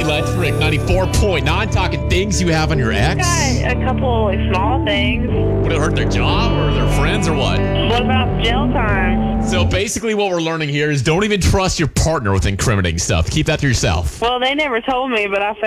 Electric 94.9, talking things you have on your ex. Got a couple like small things. Would it hurt their job or their friends or what? What about jail time? So basically what we're learning here is don't even trust your partner with incriminating stuff. Keep that to yourself. Well, they never told me, but I